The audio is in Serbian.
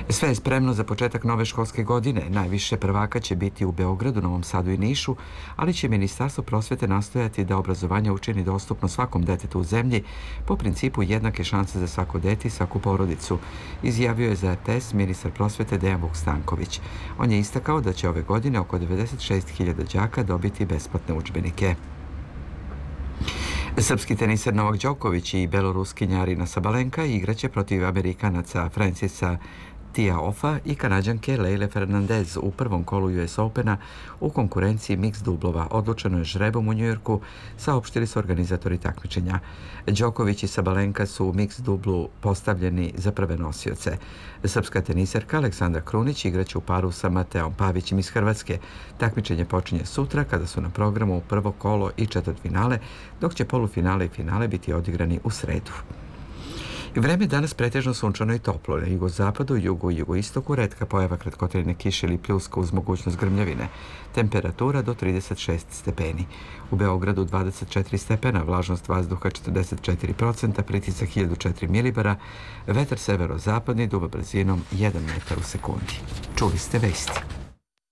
Sve je spremno za početak nove školske godine. Najviše prvaka će biti u Beogradu, Novom Sadu i Nišu, ali će Ministarstvo prosvete nastojati da obrazovanje učini dostupno svakom detetu u zemlji po principu jednake šanse za svako dete i svaku porodicu, izjavio je za RTS ministar prosvete Dejan Vukstanković. On je istakao da će ove godine oko 96.000 đaka dobiti besplatne udžbenike. Srpski teniser Novak Đoković i beloruskinja Arina Sabalenka igraće protiv Amerikanaca Francisa Tiafoea i Kanađanke Leile Fernandez u prvom kolu US Opena u konkurenciji mix dublova. Odlučeno je žrebom u Njujorku, saopštili su organizatori takmičenja. Đoković i Sabalenka su u mix dublu postavljeni za prve nosioce. Srpska teniserka Aleksandra Krunić igraće u paru sa Mateom Pavićem iz Hrvatske. Takmičenje počinje sutra kada su na programu prvo kolo i četvrtfinale, dok će polufinale i finale biti odigrani u sredu. Vreme danas pretežno sunčano i toplo. Na jugozapadu, jugu i jugoistoku retka pojava kratkotrajne kiše ili pljuska uz mogućnost grmljavine. Temperatura do 36 stepeni. U Beogradu 24 stepena, vlažnost vazduha 44%, pritisak 1004 milibara, vetar severozapadni duva brzinom 1 metar u sekundi. Čuli ste vesti.